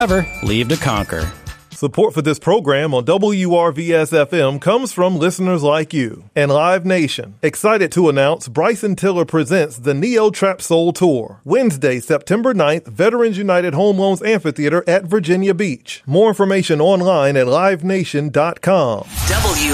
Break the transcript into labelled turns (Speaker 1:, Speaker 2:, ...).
Speaker 1: Never leave to conquer.
Speaker 2: Support for this program on WRVS-FM comes from listeners like you. And Live Nation, excited to announce Bryson Tiller presents the Neo Trap Soul Tour. Wednesday, September 9th, Veterans United Home Loans Amphitheater at Virginia Beach. More information online at livenation.com.